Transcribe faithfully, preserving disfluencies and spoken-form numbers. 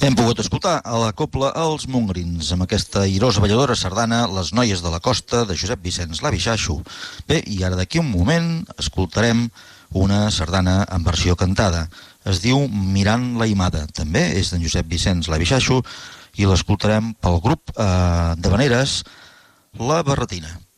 Hem pogut escoltar a la cobla Els Montgrins, amb aquesta irosa balladora sardana Les noies de la costa, de Josep Vicenç Labixaxo. Bé, i ara d'aquí un moment escoltarem una sardana en versió cantada. Es diu Mirant la Imada, també és d'en Josep Vicenç Labixaxo, i l'escoltarem pel grup eh, de veneres La Barretina.